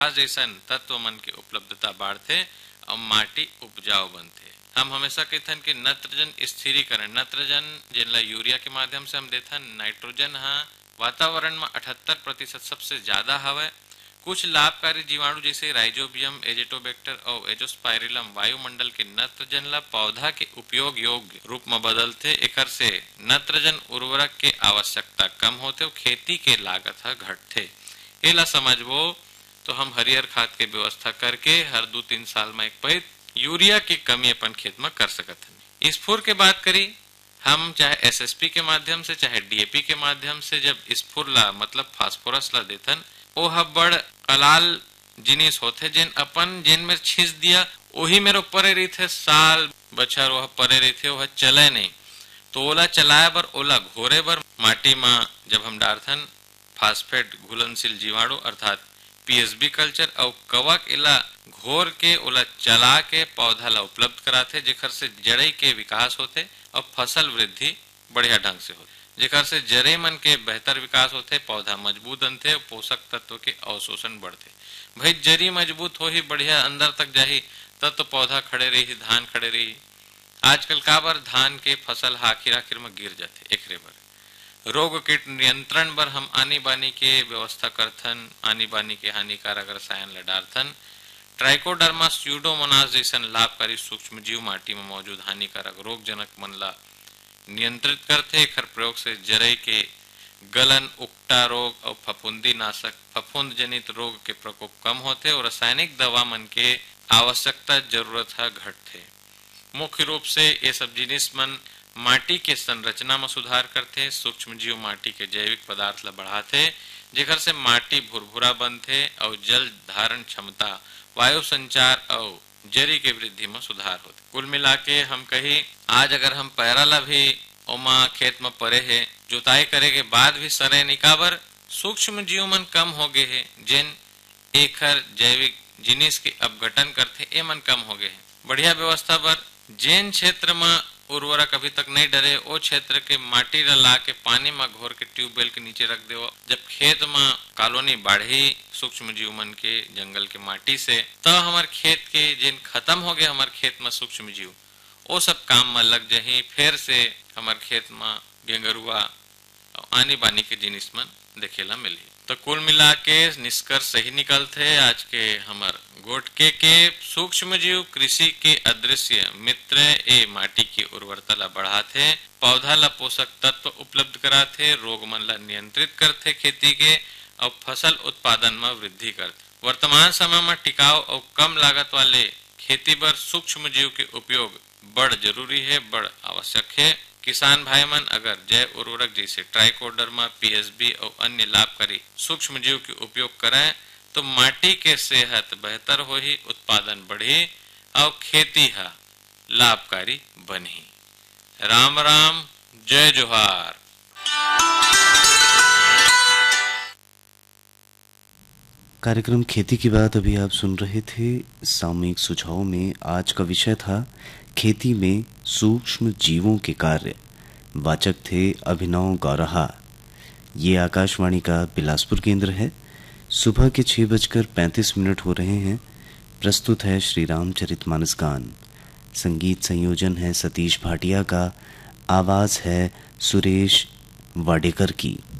जैसन तत्व मन के उपलब्धता बढ़ते और माटी उपजाऊ बनते। हम हमेशा कहते हैं कि नत्रजन स्थिरीकरण, नत्रजन जिनला यूरिया के माध्यम से हम देथन, नाइट्रोजन हाँ वातावरण में 78% सबसे ज्यादा हवे। कुछ लाभकारी जीवाणु जैसे राइजोबियम, एजेटोबैक्टर और एजोस्पाइरिलम वायुमंडल के नत्रजन ला पौधा के उपयोग योग्य रूप में बदलते। एकर से नत्रजन उर्वरक के आवश्यकता कम होते और खेती के लागत ह घटते। एला समझबो तो हम हरियर खाद के व्यवस्था करके हर 2-3 साल में एक पैर यूरिया की कमी अपन खेत में कर सकते हैं। स्फुर के बात करी, हम चाहे एसएसपी के माध्यम से चाहे डीएपी के माध्यम से जब स्फुर ला मतलब फास्फोरस ला देथन, वो बड़ कलाल जिनिस होते जिन अपन जिन में छींच दिया वही मेरे परे रही थे, साल बछर वह परे रही थे, वह चले नहीं। तो ओला चलाए बर ओला घोरे बर माटी में जब हम डारथन फास्फेट घुलनशील जीवाणु अर्थात पीएसबी कल्चर और कवक इला घोर के ओला चला के पौधा ला उपलब्ध कराते, जेकर से जड़ई के विकास होते और फसल वृद्धि बढ़िया ढंग से होते, जेकर से जड़े मन के बेहतर विकास होते, पौधा मजबूत बनते और पोषक तत्व के अवशोषण बढ़ते। भाई जड़ी मजबूत हो ही बढ़िया अंदर तक जाही तब तो पौधा खड़े रही, धान खड़े रही। आजकल काबर धान के फसल आखिर में गिर जाते। एकरे बर रोग कीट नियंत्रण बर हम आनी बानी के व्यवस्था करथन, आनी बानी के हानिकारक रसायन ल डालथन। ट्राइकोडर्मा स्यूडोमोनास जैसन लाभकारी सूक्ष्म जीव माटी में मौजूद हानिकारक रोग जनक मन ला नियंत्रित करथे। एकर प्रयोग से जरई के गलन, उकटा रोग और फफूंदी नाशक फफूंद जनित रोग के प्रकोप कम होते और रासायनिक दवा मन के आवश्यकता जरूरत है घटते। मुख्य रूप से ये सब जिनिस मन माटी के संरचना में सुधार करते, सूक्ष्म जीव माटी के जैविक पदार्थ ला बढ़ाते, जेकर से माटी भुरभुरा बनते और जल धारण क्षमता, वायु संचार और जरी के वृद्धि में सुधार होते। कुल मिला के हम कही आज अगर हम पैरा ला भी ओमा खेत में परे है, जुताई करे के बाद भी सरे निकाबर सूक्ष्म जीव मन कम हो गए है, जिन एकर जैविक जिनिस के अपघटन करते ए मन कम हो गए है। बढ़िया व्यवस्था पर जिन क्षेत्र में उर्वरक अभी तक नहीं डरे वो क्षेत्र के माटी ला के पानी में घोर के ट्यूबवेल के नीचे रख दो। जब खेत में कॉलोनी बढ़ी सूक्ष्म जीव मन के जंगल के माटी से, तो हमारे खेत के जिन खत्म हो गए हमारे खेत में सूक्ष्म जीव वो सब काम में लग जाही, फिर से हमारे खेत में गेंगरुआ आनी बानी के जिनिस मन देखेला मिली। तो कुल मिला के निष्कर्ष सही निकलते आज के हमार गोटके के सूक्ष्म जीव कृषि के अदृश्य मित्र ए माटी की उर्वरता ला बढ़ाते, पौधा ला पोषक तत्व उपलब्ध कराते, रोग मन ला नियंत्रित करते खेती के और फसल उत्पादन में वृद्धि करते। वर्तमान समय में टिकाऊ और कम लागत वाले खेती पर सूक्ष्म जीव के उपयोग बड़ जरूरी है, बड़ आवश्यक है। किसान भाई मन अगर जैव उर्वरक जैसे ट्राइकोडर्मा, पीएसबी और अन्य लाभकारी सूक्ष्म जीव के उपयोग करें तो माटी के सेहत बेहतर हो ही, उत्पादन बढ़ी और खेती है लाभकारी बनी। राम राम, जय जोहार। कार्यक्रम खेती की बात अभी आप सुन रहे थे। सामयिक सुझाव में आज का विषय था खेती में सूक्ष्म जीवों के कार्य। वाचक थे अभिनव गौरहा। ये आकाशवाणी का बिलासपुर केंद्र है। सुबह के 6:35 हो रहे हैं। प्रस्तुत है श्री रामचरितमानस गान। संगीत संयोजन है सतीश भाटिया का। आवाज है सुरेश वाडेकर की।